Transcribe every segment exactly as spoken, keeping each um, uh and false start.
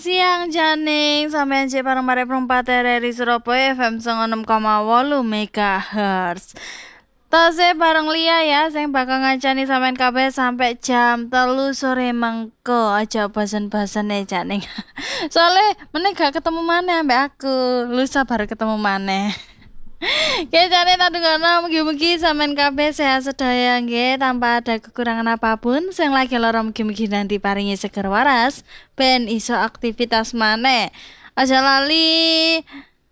Siang Janing, sampeyan cek bareng mare perempat R R I Surabaya F M enam koma delapan megahertz. Tase bareng Lia ya, sing bakal ngancani sampean kabeh sampai jam telu sore mengko. Aja bosen-bosen ya Janing. Soale meneh gak ketemu maneh ambek aku. Lusa baru ketemu maneh. Oke, jane tandungono mugi-mugi sampean kabeh sehat sedaya nggih tanpa ada kekurangan apapun. Sing lagi lara mugi-mugi nanti paringi seger waras ben iso aktivitas maneh. Aja lali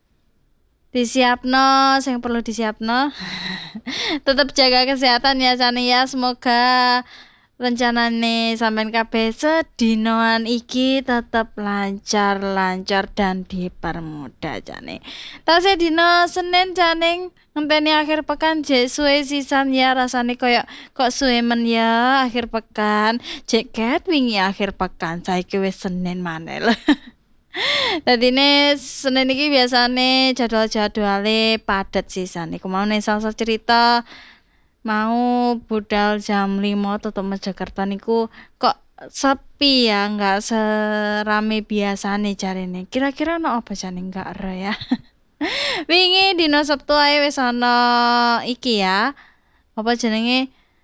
disiapno sing perlu disiapno. Tetap jaga kesehatan ya Jane ya. Semoga rencanane sampean kabeh sedinoan iki tetep lancar-lancar dan dipermudah Jane. Tasih dino Senin Janing ngenteni akhir pekan jek suwe sisan ya rasane koyo kok suwe men ya akhir pekan. Jek ket wingi akhir pekan saiki wis Senin maneh lho. Dadine Senin iki biasane jadwal-jadwale padet sisan. Iku mau nek salsa cerita mau budal jam lima tutup Mojokerto niku kok sepi ya, nggak serame biasane jarene. Kira-kira ono apa jane nggak ero ya. Wingi dino Sabtu ae wis ana iki ya. Apa jenenge?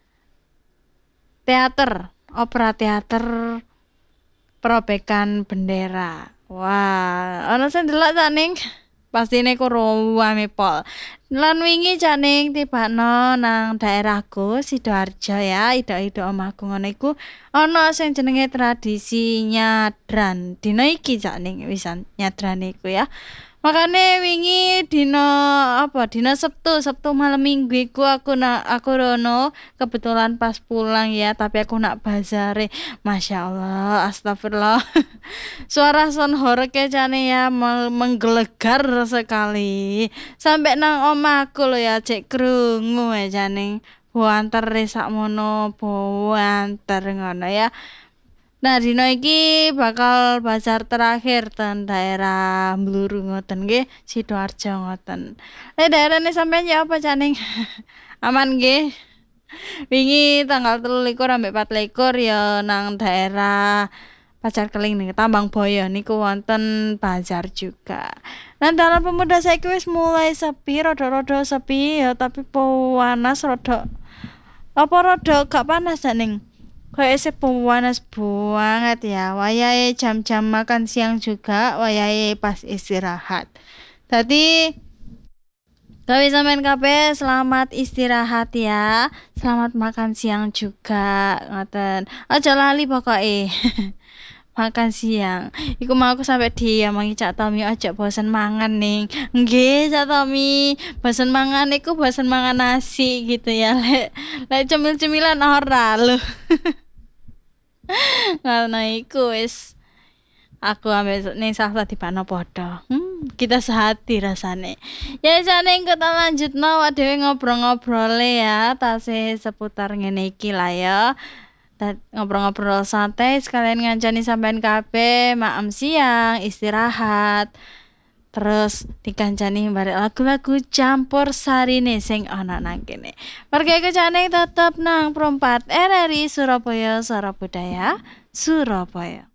Teater, opera teater perobekan bendera. Wah, ana sing delok Janing. Pastine karo wame pol. Lan wingi Janing tibano nang daerahku Sidoarjo ya, ida-ida omahku ngono iku ana sing jenenge tradisi nyadran. Dina iki Janing wisan nyadrane iku ya. Makane wingi dina apa dina Sabtu, Sabtu malam Minggu iku aku nak aku rono kebetulan pas pulang ya, tapi aku nak bazare. Masya Allah, astagfirullah. Suara son horeke jane ya menggelegar sekali. Sampai nang omahku lo ya cek krungu ya jane. Buanter sakmono, buanter ngono ya. Nah, dino iki bakal bazar terakhir ten daerah Bluru ngoten nggih, Sidoarjo ngoten. Eh daerahne sampeyan ya apa Janing? Aman nggih. Wingi tanggal telu likur ambek pat likur ya nang daerah Pacar Keling nih, Tambang Boyo niku wonten bazar juga. Nah, dalam pemuda saiki wis mulai sepi, rada-rada sepi ya, tapi panas rada apa rada gak panas Janing. Kayak isi panas banget ya. Wayahe jam-jam makan siang juga, wayahe pas istirahat. Tadi gawe sampean kabeh selamat istirahat ya. Selamat makan siang juga ngoten. Aja lali pokoke. Makan siang. Iku mau aku sampai diomongi Cak Tommy aja bosen mangan ning. Nggih Cak Tommy, bosen mangan iku bosen mangan nasi gitu ya. Lek lek cemil-cemilan ora lho. Ngono iku wis aku ambek ning Safla dipano padha. Hmm, kita sehati rasane. Ya jane engko tak lanjutno awak dhewe ngobrol-ngobrole ya, tasih seputar ngene iki lah ya. Ngobrol-ngobrol santai sekalian ngancani sampean kabeh maem siang istirahat terus dikancani barek lagu-lagu campur sarine sing ana nang kene. Merga iku jane tetep nang perempat R R I Surabaya Suara Budaya Surabaya.